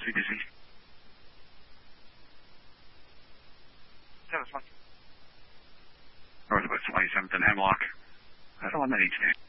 too busy. Yeah, that's fine. Or about 27th and Hemlock. I don't want that each day.